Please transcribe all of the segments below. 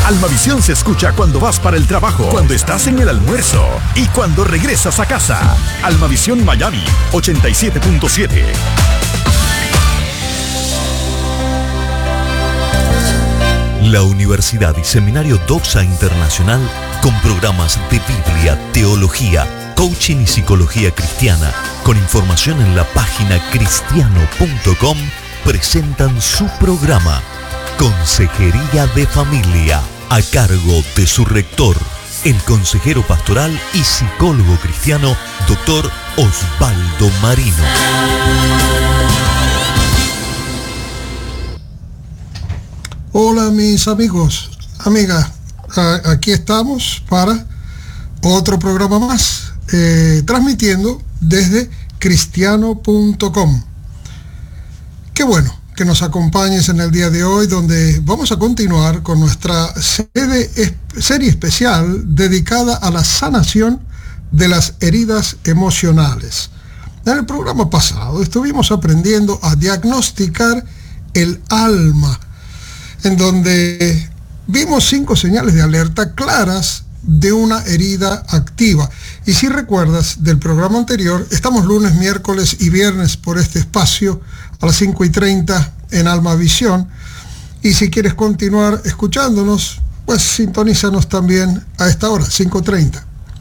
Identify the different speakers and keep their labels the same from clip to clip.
Speaker 1: Almavisión se escucha cuando vas para el trabajo, cuando estás en el almuerzo y cuando regresas a casa. Almavisión Miami 87.7.
Speaker 2: La Universidad y Seminario Doxa Internacional, con programas de Biblia, teología, coaching y psicología cristiana, con información en la página cristiano.com, presentan su programa Consejería de Familia, a cargo de su rector, el consejero pastoral y psicólogo cristiano, Dr. Osvaldo Marino.
Speaker 3: Hola mis amigos, amigas, aquí estamos para otro programa más, transmitiendo desde cristiano.com. Qué bueno que nos acompañes en el día de hoy, donde vamos a continuar con nuestra serie especial dedicada a la sanación de las heridas emocionales. En el programa pasado estuvimos aprendiendo a diagnosticar el alma, en donde vimos 5 señales de alerta claras de una herida activa. Y si recuerdas del programa anterior, estamos lunes, miércoles y viernes por este espacio a las 5:30 en Almavisión. Y si quieres continuar escuchándonos, pues sintonízanos también a esta hora, 5:30.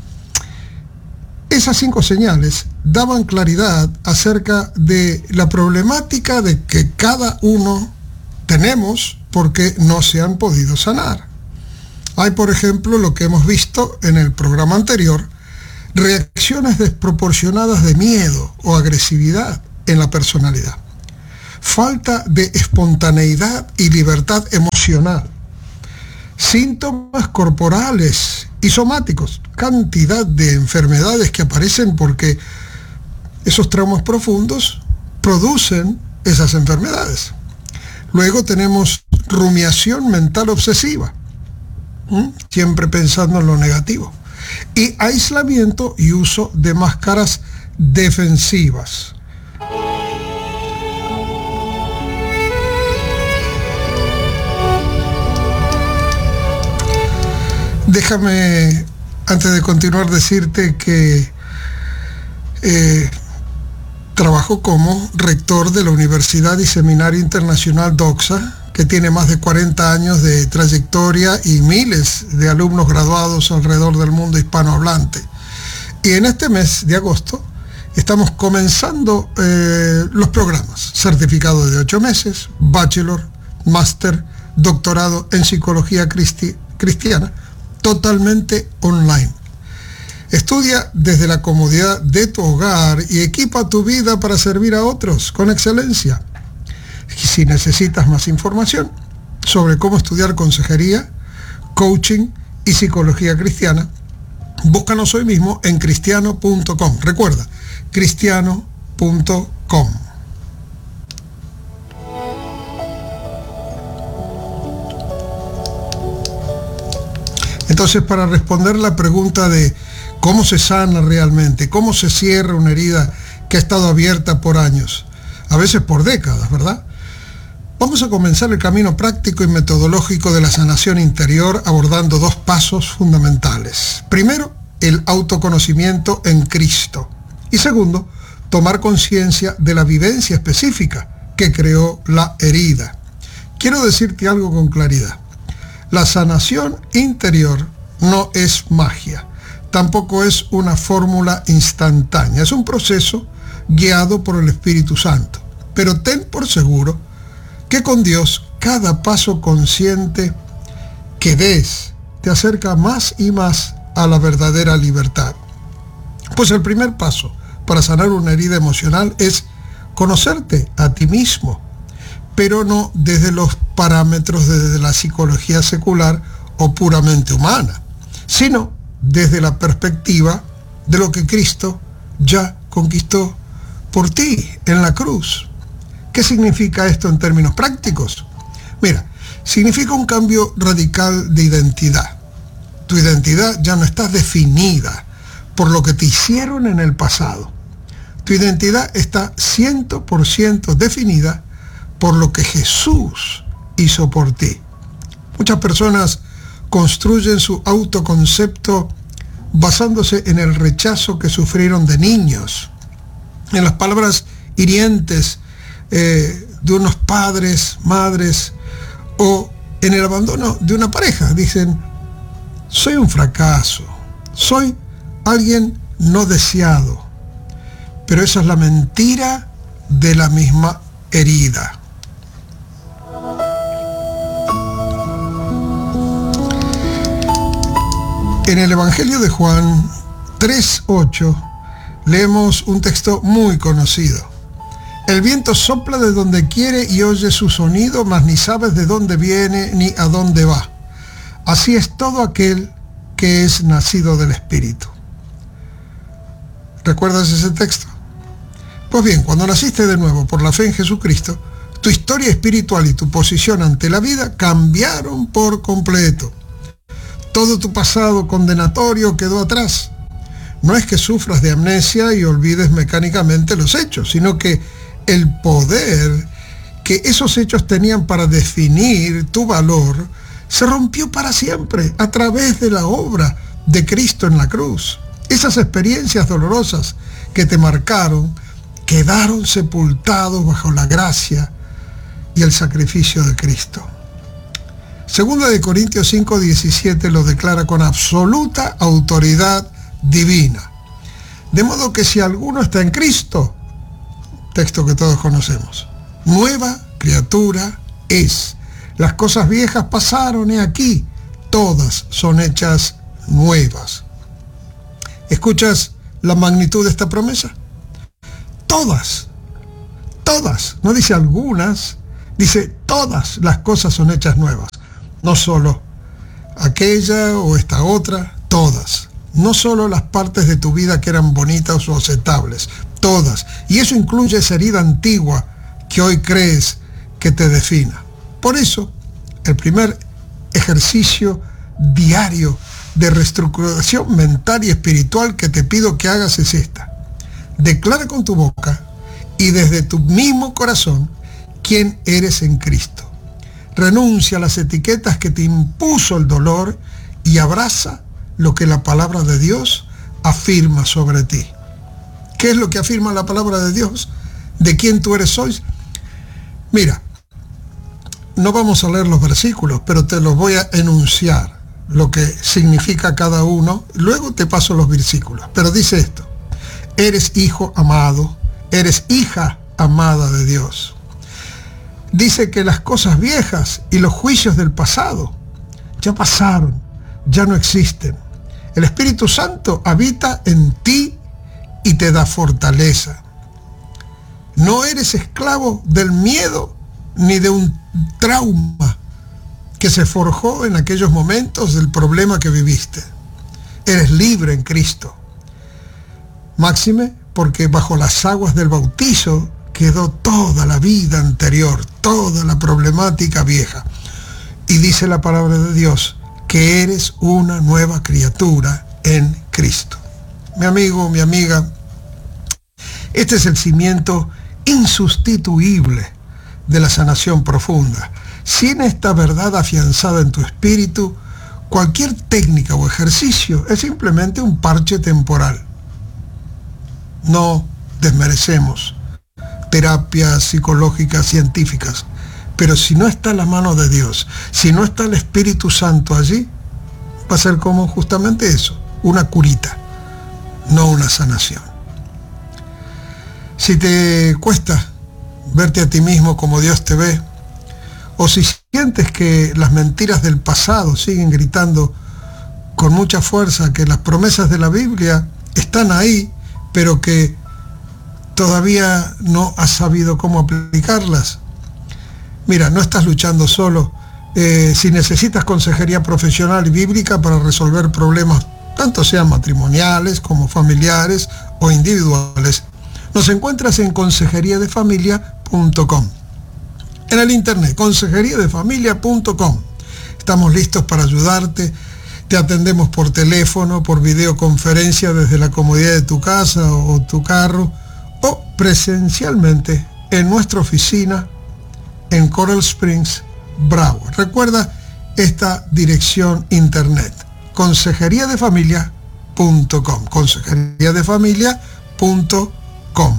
Speaker 3: Esas 5 señales daban claridad acerca de la problemática de que cada uno tenemos porque no se han podido sanar. Hay, por ejemplo, lo que hemos visto en el programa anterior, reacciones desproporcionadas de miedo o agresividad en la personalidad, falta de espontaneidad y libertad emocional, síntomas corporales y somáticos, cantidad de enfermedades que aparecen porque esos traumas profundos producen esas enfermedades. Luego tenemos rumiación mental obsesiva, siempre pensando en lo negativo, y aislamiento y uso de máscaras defensivas. Déjame, antes de continuar, decirte que trabajo como rector de la Universidad y Seminario Internacional Doxa, que tiene más de 40 años de trayectoria y miles de alumnos graduados alrededor del mundo hispanohablante. Y en este mes de agosto estamos comenzando los programas: certificado de 8 meses, bachelor, máster, doctorado en psicología cristiana, totalmente online. Estudia desde la comodidad de tu hogar y equipa tu vida para servir a otros con excelencia. Si necesitas más información sobre cómo estudiar consejería, coaching y psicología cristiana, búscanos hoy mismo en cristiano.com. Recuerda, cristiano.com. Entonces, para responder la pregunta de cómo se sana realmente, cómo se cierra una herida que ha estado abierta por años, a veces por décadas, ¿verdad? Vamos a comenzar el camino práctico y metodológico de la sanación interior abordando 2 pasos fundamentales. Primero, el autoconocimiento en Cristo. Y segundo, tomar conciencia de la vivencia específica que creó la herida. Quiero decirte algo con claridad. La sanación interior no es magia, tampoco es una fórmula instantánea, es un proceso guiado por el Espíritu Santo. Pero ten por seguro que con Dios cada paso consciente que des te acerca más y más a la verdadera libertad. Pues el primer paso para sanar una herida emocional es conocerte a ti mismo, pero no desde los parámetros de la psicología secular o puramente humana, sino desde la perspectiva de lo que Cristo ya conquistó por ti en la cruz. ¿Qué significa esto en términos prácticos? Mira, significa un cambio radical de identidad. Tu identidad ya no está definida por lo que te hicieron en el pasado. Tu identidad está 100% definida por lo que Jesús hizo por ti. Muchas personas construyen su autoconcepto basándose en el rechazo que sufrieron de niños, en las palabras hirientes de unos padres, madres, o en el abandono de una pareja. Dicen: soy un fracaso, soy alguien no deseado. Pero esa es la mentira de la misma herida. En el Evangelio de Juan 3:8 leemos un texto muy conocido. El viento sopla de donde quiere y oye su sonido, mas ni sabes de dónde viene ni a dónde va. Así es todo aquel que es nacido del Espíritu. ¿Recuerdas ese texto? Pues bien, cuando naciste de nuevo por la fe en Jesucristo, tu historia espiritual y tu posición ante la vida cambiaron por completo. Todo tu pasado condenatorio quedó atrás. No es que sufras de amnesia y olvides mecánicamente los hechos, sino que el poder que esos hechos tenían para definir tu valor se rompió para siempre a través de la obra de Cristo en la cruz. Esas experiencias dolorosas que te marcaron quedaron sepultados bajo la gracia y el sacrificio de Cristo. Segunda de Corintios 5:17 lo declara con absoluta autoridad divina. De modo que si alguno está en Cristo, texto que todos conocemos, nueva criatura es. Las cosas viejas pasaron, he aquí, todas son hechas nuevas. ¿Escuchas la magnitud de esta promesa? Todas, no dice algunas, dice todas las cosas son hechas nuevas. No solo aquella o esta otra, todas. No solo las partes de tu vida que eran bonitas o aceptables, todas. Y eso incluye esa herida antigua que hoy crees que te defina. Por eso, el primer ejercicio diario de reestructuración mental y espiritual que te pido que hagas es esta. Declara con tu boca y desde tu mismo corazón quién eres en Cristo. Renuncia a las etiquetas que te impuso el dolor y abraza lo que la palabra de Dios afirma sobre ti. ¿Qué es lo que afirma la palabra de Dios? ¿De quién tú eres hoy? Mira, no vamos a leer los versículos, pero te los voy a enunciar, lo que significa cada uno. Luego te paso los versículos. Pero dice esto: eres hijo amado, eres hija amada de Dios. Dice que las cosas viejas y los juicios del pasado ya pasaron, ya no existen. El Espíritu Santo habita en ti y te da fortaleza. No eres esclavo del miedo ni de un trauma que se forjó en aquellos momentos del problema que viviste. Eres libre en Cristo. Máxime, porque bajo las aguas del bautizo quedó toda la vida anterior, toda la problemática vieja. Y dice la palabra de Dios que eres una nueva criatura en Cristo. Mi amigo, mi amiga, este es el cimiento insustituible de la sanación profunda. Sin esta verdad afianzada en tu espíritu, cualquier técnica o ejercicio es simplemente un parche temporal. No desmerecemos terapias psicológicas, científicas, pero si no está la mano de Dios, si no está el Espíritu Santo allí, va a ser como justamente eso, una curita, no una sanación. Si te cuesta verte a ti mismo como Dios te ve, o si sientes que las mentiras del pasado siguen gritando con mucha fuerza que las promesas de la Biblia están ahí, pero que todavía no has sabido cómo aplicarlas. Mira, no estás luchando solo. Si necesitas consejería profesional y bíblica para resolver problemas, tanto sean matrimoniales como familiares o individuales, nos encuentras en consejeriadefamilia.com. En el internet, consejeriadefamilia.com. Estamos listos para ayudarte. Te atendemos por teléfono, por videoconferencia desde la comodidad de tu casa o tu carro, o presencialmente en nuestra oficina en Coral Springs, Broward. Recuerda esta dirección internet: consejeriadefamilia.com, consejeriadefamilia.com.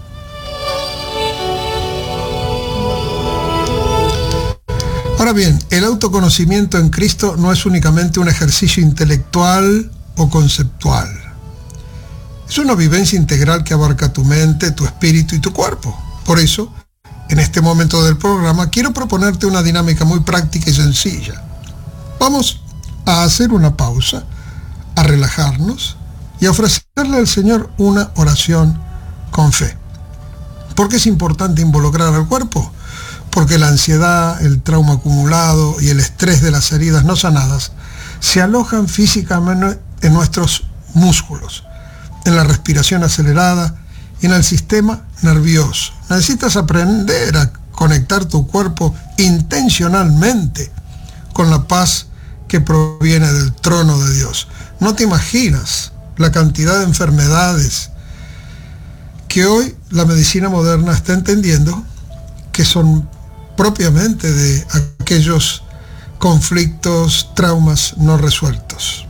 Speaker 3: Ahora bien, el autoconocimiento en Cristo no es únicamente un ejercicio intelectual o conceptual. Es una vivencia integral que abarca tu mente, tu espíritu y tu cuerpo. Por eso, en este momento del programa, quiero proponerte una dinámica muy práctica y sencilla. Vamos a hacer una pausa, a relajarnos y a ofrecerle al Señor una oración con fe. ¿Por qué es importante involucrar al cuerpo? Porque la ansiedad, el trauma acumulado y el estrés de las heridas no sanadas se alojan físicamente en nuestros músculos, en la respiración acelerada y en el sistema nervioso. Necesitas aprender a conectar tu cuerpo intencionalmente con la paz que proviene del trono de Dios. No te imaginas la cantidad de enfermedades que hoy la medicina moderna está entendiendo que son propiamente de aquellos conflictos, traumas no resueltos.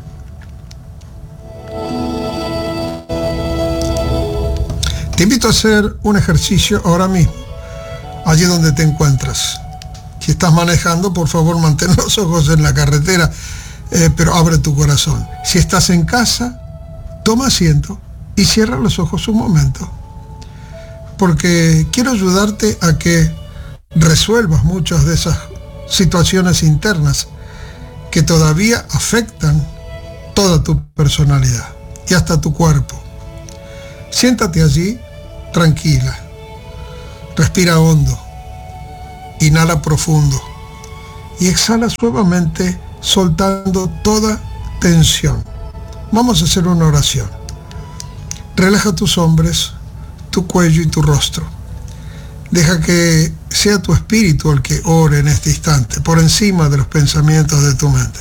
Speaker 3: Te invito a hacer un ejercicio ahora mismo, allí donde te encuentras. Si estás manejando, por favor, mantén los ojos en la carretera, pero abre tu corazón. Si estás en casa, toma asiento y cierra los ojos un momento, porque quiero ayudarte a que resuelvas muchas de esas situaciones internas que todavía afectan toda tu personalidad y hasta tu cuerpo. Siéntate allí, tranquila, respira hondo, inhala profundo y exhala suavemente, soltando toda tensión. Vamos a hacer una oración. Relaja tus hombros, tu cuello y tu rostro. Deja que sea tu espíritu el que ore en este instante, por encima de los pensamientos de tu mente.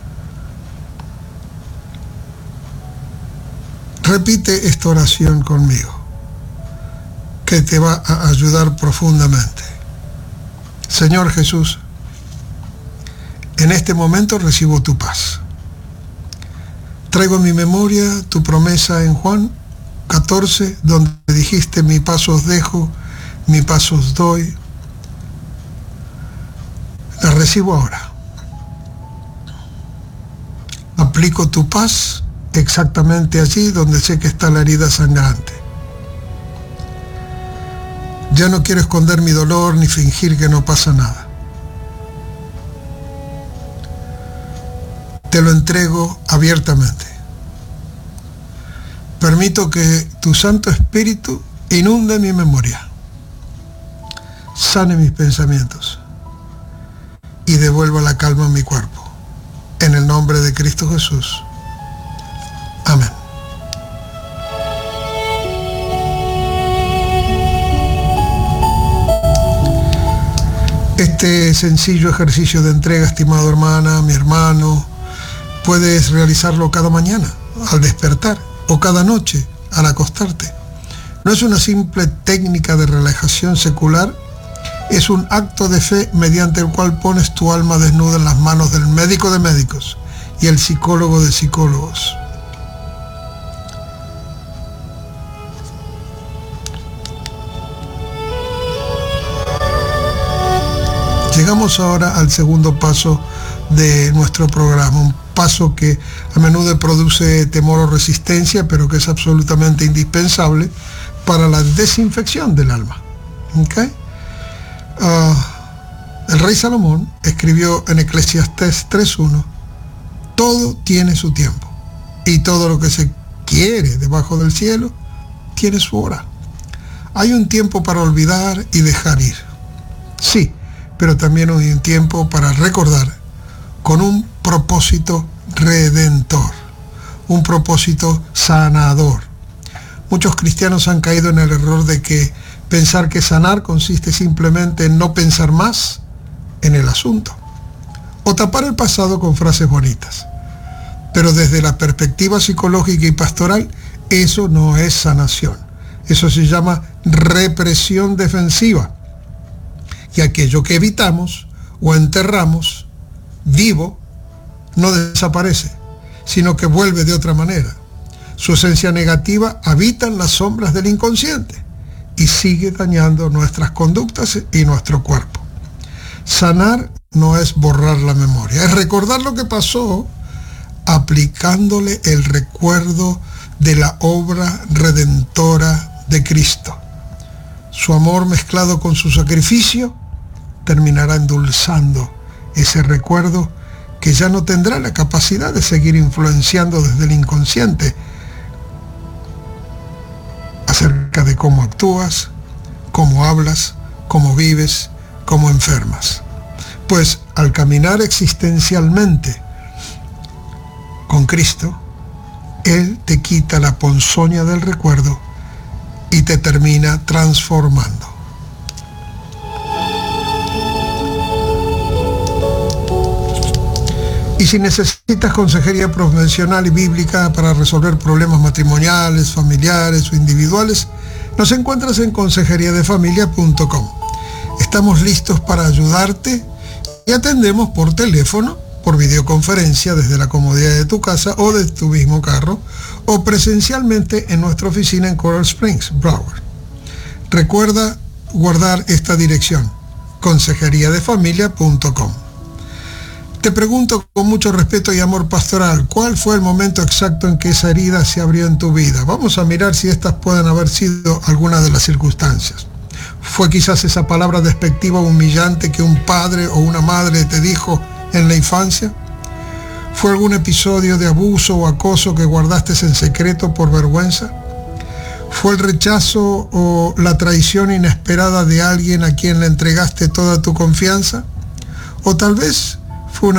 Speaker 3: Repite esta oración conmigo, que te va a ayudar profundamente. Señor Jesús, en este momento recibo tu paz. Traigo en mi memoria tu promesa en Juan 14, donde dijiste: mi paz os dejo, mi paz os doy. La recibo ahora. Aplico tu paz exactamente allí donde sé que está la herida sangrante. Ya no quiero esconder mi dolor ni fingir que no pasa nada. Te lo entrego abiertamente. Permito que tu Santo Espíritu inunde mi memoria, sane mis pensamientos y devuelva la calma a mi cuerpo. En el nombre de Cristo Jesús. Amén. Este sencillo ejercicio de entrega, estimado hermana, mi hermano, puedes realizarlo cada mañana al despertar o cada noche al acostarte. No es una simple técnica de relajación secular, es un acto de fe mediante el cual pones tu alma desnuda en las manos del médico de médicos y el psicólogo de psicólogos. Llegamos ahora al segundo paso de nuestro programa, un paso que a menudo produce temor o resistencia, pero que es absolutamente indispensable para la desinfección del alma. ¿Okay? El rey Salomón escribió en Eclesiastés 3:1: todo tiene su tiempo, y todo lo que se quiere debajo del cielo tiene su hora. Hay un tiempo para olvidar y dejar ir. Sí, pero también hay un tiempo para recordar con un propósito redentor, un propósito sanador. Muchos cristianos han caído en el error de que pensar que sanar consiste simplemente en no pensar más en el asunto o tapar el pasado con frases bonitas. Pero desde la perspectiva psicológica y pastoral, eso no es sanación. Eso se llama represión defensiva. Y aquello que evitamos o enterramos vivo, no desaparece, sino que vuelve de otra manera. Su esencia negativa habita en las sombras del inconsciente y sigue dañando nuestras conductas y nuestro cuerpo. Sanar no es borrar la memoria, es recordar lo que pasó aplicándole el recuerdo de la obra redentora de Cristo. Su amor mezclado con su sacrificio terminará endulzando ese recuerdo que ya no tendrá la capacidad de seguir influenciando desde el inconsciente acerca de cómo actúas, cómo hablas, cómo vives, cómo enfermas. Pues al caminar existencialmente con Cristo, Él te quita la ponzoña del recuerdo y te termina transformando. Y si necesitas consejería profesional y bíblica para resolver problemas matrimoniales, familiares o individuales, nos encuentras en consejeriadefamilia.com. Estamos listos para ayudarte y atendemos por teléfono, por videoconferencia desde la comodidad de tu casa o de tu mismo carro, o presencialmente en nuestra oficina en Coral Springs, Broward. Recuerda guardar esta dirección, consejeriadefamilia.com. Te pregunto con mucho respeto y amor pastoral, ¿cuál fue el momento exacto en que esa herida se abrió en tu vida? Vamos a mirar si estas pueden haber sido algunas de las circunstancias. ¿Fue quizás esa palabra despectiva o humillante que un padre o una madre te dijo en la infancia? ¿Fue algún episodio de abuso o acoso que guardaste en secreto por vergüenza? ¿Fue el rechazo o la traición inesperada de alguien a quien le entregaste toda tu confianza? ¿O tal vez